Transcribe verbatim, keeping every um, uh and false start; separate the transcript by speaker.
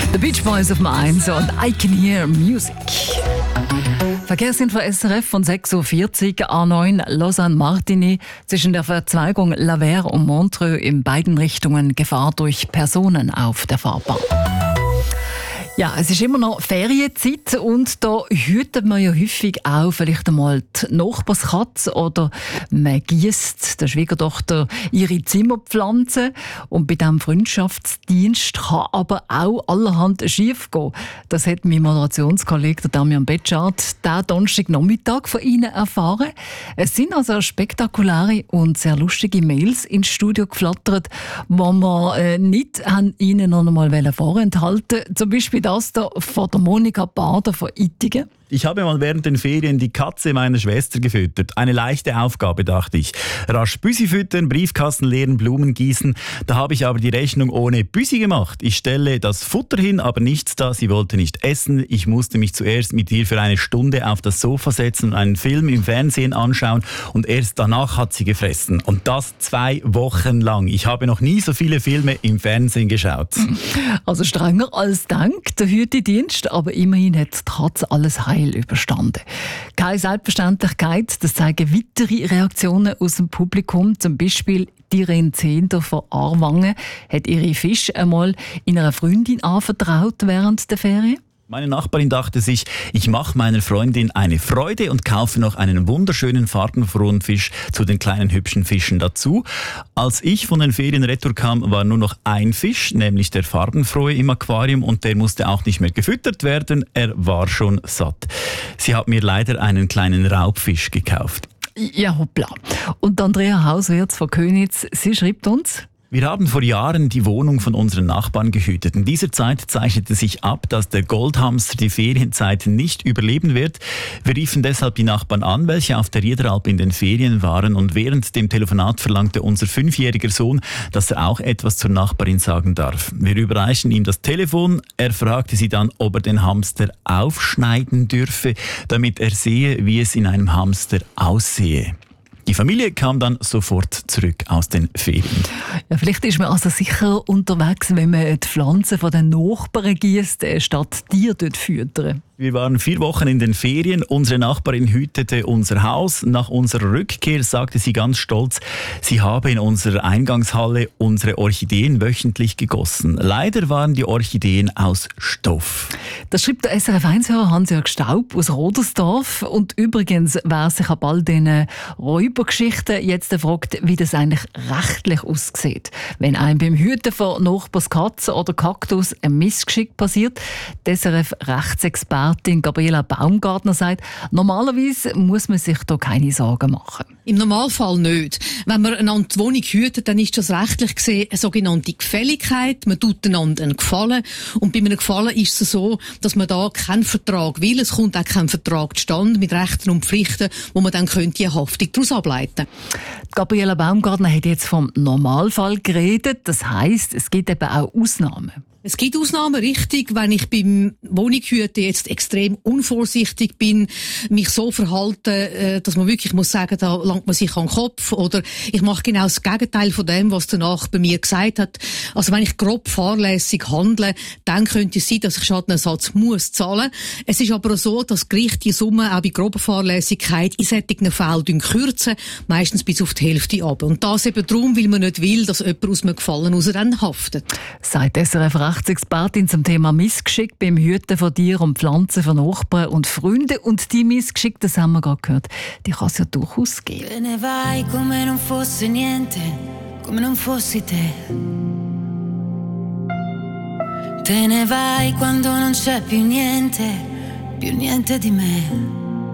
Speaker 1: The Beach Boys auf eins und I Can Hear Music. Verkehrsinfo S R F von sechs Uhr vierzig, A neun Lausanne-Martigny zwischen der Verzweigung La Verre und Montreux in beiden Richtungen Gefahr durch Personen auf der Fahrbahn. Ja, es ist immer noch Ferienzeit und da hütet man ja häufig auch vielleicht einmal die Nachbarskatze oder man gießt der Schwiegertochter ihre Zimmerpflanzen. Und bei diesem Freundschaftsdienst kann aber auch allerhand schief gehen. Das hat mein Moderationskollege Damian Betschart diesen Donnerstagnachmittag von Ihnen erfahren. Es sind also spektakuläre und sehr lustige Mails ins Studio geflattert, die wir äh, nicht haben Ihnen noch einmal vorenthalten wollten. Zum Beispiel das da von der Monika Bader von Ittigen.
Speaker 2: Ich habe mal während den Ferien die Katze meiner Schwester gefüttert. Eine leichte Aufgabe, dachte ich. Rasch Büsi füttern, Briefkasten leeren, Blumen gießen. Da habe ich aber die Rechnung ohne Büsi gemacht. Ich stelle das Futter hin, aber nichts da. Sie wollte nicht essen. Ich musste mich zuerst mit ihr für eine Stunde auf das Sofa setzen und einen Film im Fernsehen anschauen. Und erst danach hat sie gefressen. Und das zwei Wochen lang. Ich habe noch nie so viele Filme im Fernsehen geschaut.
Speaker 1: Also strenger als denkt, der Hütedienst. Aber immerhin hat die Katze alles heil überstanden. Keine Selbstverständlichkeit, das zeigen weitere Reaktionen aus dem Publikum. Zum Beispiel die Irene Zehnder von Aarwangen hat ihre Fische einmal in einer Freundin anvertraut während der Ferien.
Speaker 2: Meine Nachbarin dachte sich, ich mache meiner Freundin eine Freude und kaufe noch einen wunderschönen farbenfrohen Fisch zu den kleinen hübschen Fischen dazu. Als ich von den Ferien retour kam, war nur noch ein Fisch, nämlich der farbenfrohe im Aquarium und der musste auch nicht mehr gefüttert werden, er war schon satt. Sie hat mir leider einen kleinen Raubfisch gekauft.
Speaker 1: Ja, hoppla. Und Andrea Hauswirth von Köniz, sie schreibt uns:
Speaker 2: Wir haben vor Jahren die Wohnung von unseren Nachbarn gehütet. In dieser Zeit zeichnete sich ab, dass der Goldhamster die Ferienzeit nicht überleben wird. Wir riefen deshalb die Nachbarn an, welche auf der Riederalp in den Ferien waren. Und während dem Telefonat verlangte unser fünfjähriger Sohn, dass er auch etwas zur Nachbarin sagen darf. Wir überreichen ihm das Telefon. Er fragte sie dann, ob er den Hamster aufschneiden dürfe, damit er sehe, wie es in einem Hamster aussehe. Die Familie kam dann sofort zurück aus den Ferien.
Speaker 1: Ja, vielleicht ist man also sicher unterwegs, wenn man die Pflanzen von den Nachbarn gießt, statt Tiere dort füttern.
Speaker 2: Wir waren vier Wochen in den Ferien. Unsere Nachbarin hütete unser Haus. Nach unserer Rückkehr sagte sie ganz stolz, sie habe in unserer Eingangshalle unsere Orchideen wöchentlich gegossen. Leider waren die Orchideen aus Stoff.
Speaker 1: Das schreibt der S R F eins-Hörer Hans-Jörg Staub aus Rodersdorf. Und übrigens, wer sich ab all diesen Räubergeschichten jetzt fragt, wie das eigentlich rechtlich aussieht. Wenn einem beim Hüten von Nachbarskatzen oder Kaktus ein Missgeschick passiert, der S R F-Rechtsexperte Gabriela Baumgartner sagt, normalerweise muss man sich da keine Sorgen machen.
Speaker 3: Im Normalfall nicht. Wenn man einander die Wohnung hütet, dann ist das rechtlich gesehen eine sogenannte Gefälligkeit. Man tut einander einen Gefallen. Und bei einem Gefallen ist es so, dass man da keinen Vertrag will. Es kommt auch kein Vertrag zustande mit Rechten und Pflichten, wo man dann könnte eine Haftung daraus ableiten.
Speaker 1: Gabriela Baumgartner hat jetzt vom Normalfall geredet. Das heisst, es gibt eben auch Ausnahmen.
Speaker 3: Es gibt Ausnahmen, richtig, wenn ich beim Wohnungshüten jetzt extrem unvorsichtig bin, mich so verhalte, dass man wirklich muss sagen, da langt man sich an den Kopf, oder ich mache genau das Gegenteil von dem, was danach bei mir gesagt hat. Also wenn ich grob fahrlässig handle, dann könnte es sein, dass ich Schadenersatz muss zahlen. Es ist aber auch so, dass Gerichte die Summe auch bei grober Fahrlässigkeit in solchen Fällen kürzen, meistens bis auf die Hälfte ab. Und das eben darum, weil man nicht will, dass jemand aus einem Gefallen raus dann haftet.
Speaker 1: Seit S R F Rechtsexpertin zum Thema Missgeschick beim Hüten von Tieren und Pflanzen von Nachbarn und Freunden. Und die Missgeschick, das haben wir gerade gehört, die kann es ja durchaus geben.
Speaker 4: Te ne vai come non fosse niente, come non fossi te. Te ne vai quando non c'è più niente, più niente di me.